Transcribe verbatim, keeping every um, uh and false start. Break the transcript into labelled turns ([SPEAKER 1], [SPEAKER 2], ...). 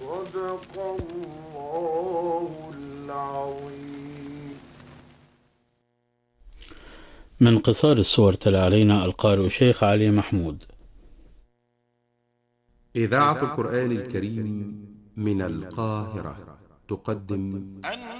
[SPEAKER 1] صدق الله العظيم.
[SPEAKER 2] من قصار السور تلا علينا القارئ شيخ علي محمود.
[SPEAKER 3] إذاعة القرآن الكريم من القاهرة تقدم